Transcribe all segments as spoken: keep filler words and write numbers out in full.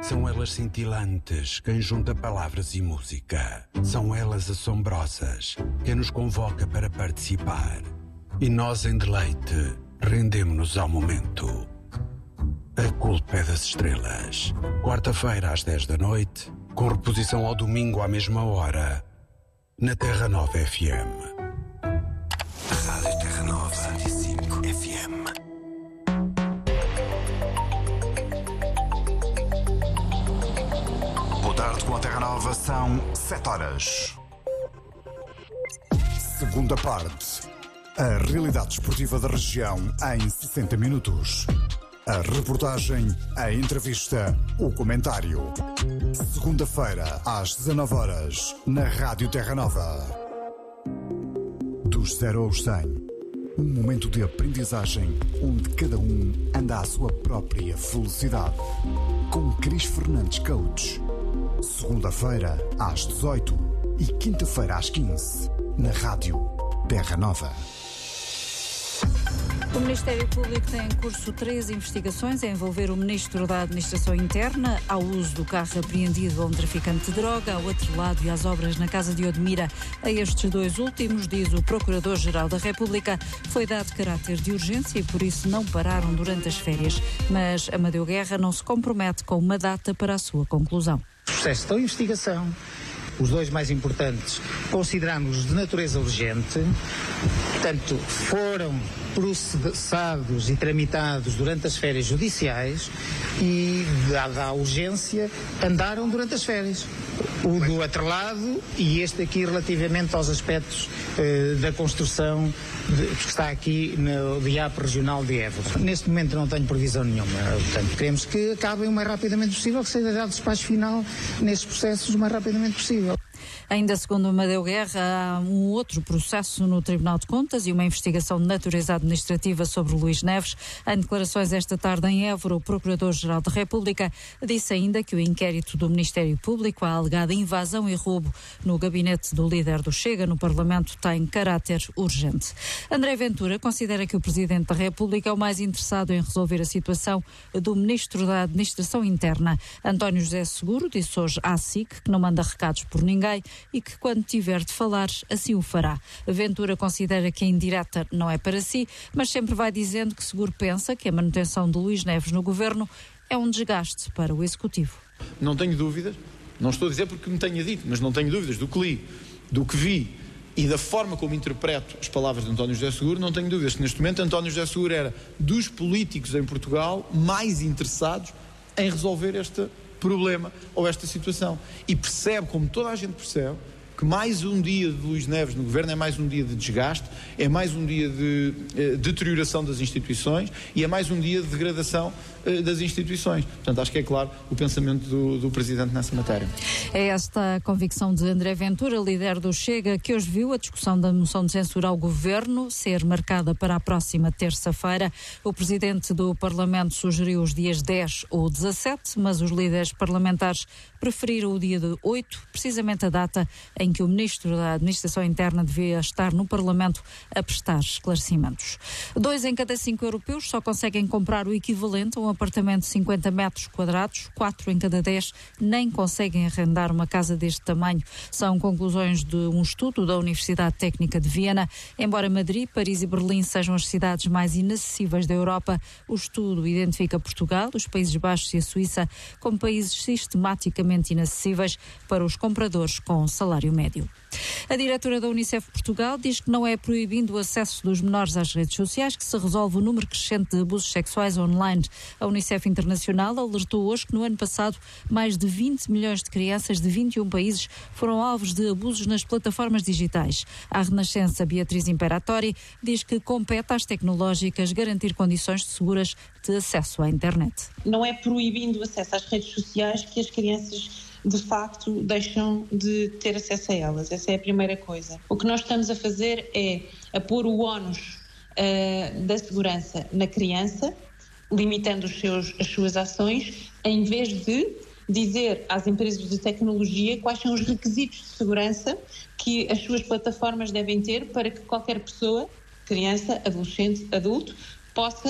São elas cintilantes, quem junta palavras e música. São elas assombrosas, quem nos convoca para participar. E nós, em deleite, rendemo-nos ao momento. A culpa é das estrelas. Quarta-feira, às dez da noite, com reposição ao domingo à mesma hora, na Terra Nova F M. Rádio Terra Nova cento e cinco F M. Boa tarde com a Terra Nova, são sete horas. Segunda parte. A realidade desportiva da região em sessenta minutos. A reportagem, a entrevista, o comentário. Segunda-feira, às dezanove horas, na Rádio Terra Nova. Dos zero aos cem. Um momento de aprendizagem onde cada um anda à sua própria velocidade. Com Cris Fernandes Coach. Segunda-feira, às dezoito e quinta-feira, às quinze, na Rádio Terra Nova. O Ministério Público tem em curso três investigações a envolver o Ministro da Administração Interna ao uso do carro apreendido a um traficante de droga, ao atrelado e às obras na Casa de Odmira. A estes dois últimos, diz o Procurador-Geral da República, foi dado caráter de urgência e por isso não pararam durante as férias. Mas Amadeu Guerra não se compromete com uma data para a sua conclusão. Os processos de investigação, os dois mais importantes, consideramos de natureza urgente, portanto, foram processados e tramitados durante as férias judiciais e, dada a urgência, andaram durante as férias. O do atrelado e este aqui relativamente aos aspectos eh, da construção de, que está aqui no D I A P regional de Évora. Neste momento não tenho previsão nenhuma, portanto, queremos que acabem o mais rapidamente possível, que seja dado despacho final nestes processos o mais rapidamente possível. Ainda segundo Amadeu Guerra, há um outro processo no Tribunal de Contas e uma investigação de natureza administrativa sobre Luís Neves. Em declarações esta tarde em Évora, o Procurador-Geral da República disse ainda que o inquérito do Ministério Público à alegada invasão e roubo no gabinete do líder do Chega no Parlamento tem caráter urgente. André Ventura considera que o Presidente da República é o mais interessado em resolver a situação do Ministro da Administração Interna. António José Seguro disse hoje à S I C que não manda recados por ninguém e que quando tiver de falar, assim o fará. Ventura considera que a indireta não é para si, mas sempre vai dizendo que Seguro pensa que a manutenção de Luís Neves no governo é um desgaste para o Executivo. Não tenho dúvidas, não estou a dizer porque me tenha dito, mas não tenho dúvidas do que li, do que vi e da forma como interpreto as palavras de António José Seguro, não tenho dúvidas que neste momento António José Seguro era dos políticos em Portugal mais interessados em resolver este problema ou esta situação. E percebe, como toda a gente percebe, que mais um dia de Luís Neves no governo é mais um dia de desgaste, é mais um dia de eh, deterioração das instituições e é mais um dia de degradação eh, das instituições. Portanto, acho que é claro o pensamento do, do Presidente nessa matéria. É esta a convicção de André Ventura, líder do Chega, que hoje viu a discussão da moção de censura ao Governo ser marcada para a próxima terça-feira. O Presidente do Parlamento sugeriu os dias dez ou dezassete, mas os líderes parlamentares preferiram o dia de oito, precisamente a data em que o Ministro da Administração Interna devia estar no Parlamento a prestar esclarecimentos. Dois em cada cinco europeus só conseguem comprar o equivalente a um apartamento de cinquenta metros quadrados, quatro em cada dez nem conseguem arrendar uma casa deste tamanho. São conclusões de um estudo da Universidade Técnica de Viena. Embora Madrid, Paris e Berlim sejam as cidades mais inacessíveis da Europa, o estudo identifica Portugal, os Países Baixos e a Suíça como países sistematicamente inacessíveis para os compradores com salário médio. A diretora da Unicef Portugal diz que não é proibindo o acesso dos menores às redes sociais que se resolve o número crescente de abusos sexuais online. A Unicef Internacional alertou hoje que no ano passado mais de vinte milhões de crianças de vinte e um países foram alvos de abusos nas plataformas digitais. A Renascença Beatriz Imperatori diz que compete às tecnológicas garantir condições seguras de acesso à internet. Não é proibindo o acesso às redes sociais que as crianças de facto deixam de ter acesso a elas. Essa é a primeira coisa. O que nós estamos a fazer é a pôr o ónus uh, da segurança na criança, limitando os seus, as suas ações, em vez de dizer às empresas de tecnologia quais são os requisitos de segurança que as suas plataformas devem ter para que qualquer pessoa, criança, adolescente, adulto, possa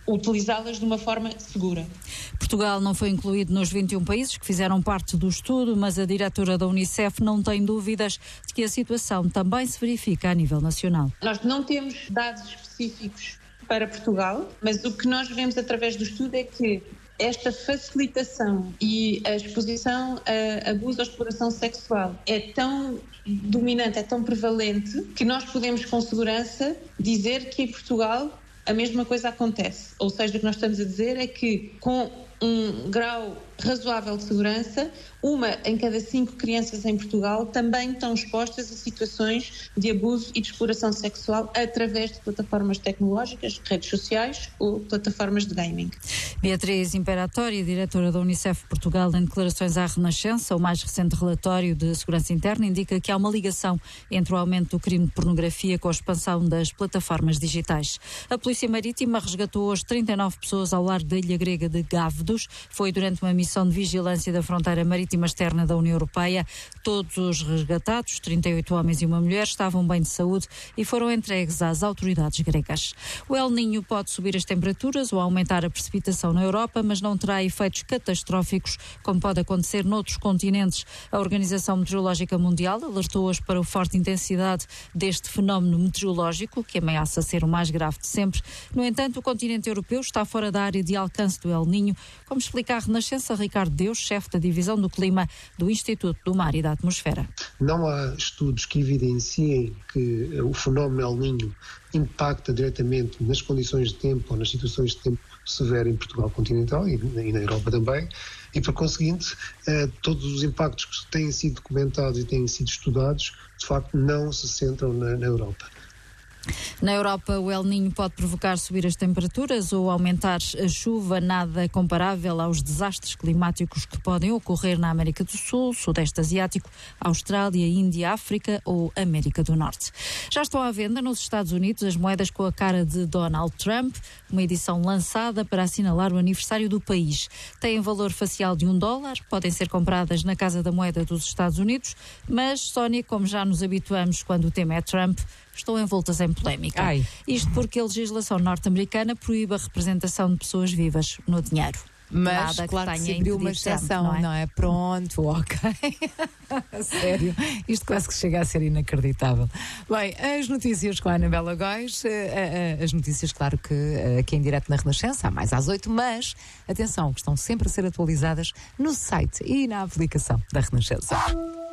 utilizá-las de uma forma segura. Portugal não foi incluído nos vinte e um países que fizeram parte do estudo, mas a diretora da Unicef não tem dúvidas de que a situação também se verifica a nível nacional. Nós não temos dados específicos para Portugal, mas o que nós vemos através do estudo é que esta facilitação e a exposição a abuso ou exploração sexual é tão dominante, é tão prevalente, que nós podemos com segurança dizer que em Portugal a mesma coisa acontece. Ou seja, o que nós estamos a dizer é que com um grau razoável de segurança, uma em cada cinco crianças em Portugal também estão expostas a situações de abuso e de exploração sexual através de plataformas tecnológicas, redes sociais ou plataformas de gaming. Beatriz Imperatori, diretora da Unicef Portugal, em declarações à Renascença, o mais recente relatório de segurança interna indica que há uma ligação entre o aumento do crime de pornografia com a expansão das plataformas digitais. A Polícia Marítima resgatou hoje trinta e nove pessoas ao largo da ilha grega de Gávdos. Foi durante uma missão de vigilância da fronteira marítima externa da União Europeia. Todos os resgatados, trinta e oito homens e uma mulher, estavam bem de saúde e foram entregues às autoridades gregas. O El Niño pode subir as temperaturas ou aumentar a precipitação na Europa, mas não terá efeitos catastróficos, como pode acontecer noutros continentes. A Organização Meteorológica Mundial alertou hoje para a forte intensidade deste fenómeno meteorológico, que ameaça ser o mais grave de sempre. No entanto, o continente europeu está fora da área de alcance do El Niño, como explica a Renascença Ricardo Deus, chefe da Divisão do Clima do Instituto do Mar e da Atmosfera. Não há estudos que evidenciem que o fenómeno El Niño impacta diretamente nas condições de tempo ou nas situações de tempo severo em Portugal continental e na Europa também, e por conseguinte todos os impactos que têm sido documentados e têm sido estudados de facto não se centram na, na Europa. Na Europa, o El Niño pode provocar subir as temperaturas ou aumentar a chuva, nada comparável aos desastres climáticos que podem ocorrer na América do Sul, Sudeste Asiático, Austrália, Índia, África ou América do Norte. Já estão à venda nos Estados Unidos as moedas com a cara de Donald Trump, uma edição lançada para assinalar o aniversário do país. Têm valor facial de um dólar, podem ser compradas na Casa da Moeda dos Estados Unidos, mas, Sónia, como já nos habituamos quando o tema é Trump, estão envoltas em polémica. Ai. Isto porque a legislação norte-americana proíbe a representação de pessoas vivas no dinheiro. Mas, Nada claro que, que tenha se abriu uma exceção, não é? não é? Pronto, ok. Sério, isto quase que chega a ser inacreditável. Bem, as notícias com a Anabela Góis, as notícias, claro que aqui em direto na Renascença, há mais às oito, mas, atenção, que estão sempre a ser atualizadas no site e na aplicação da Renascença.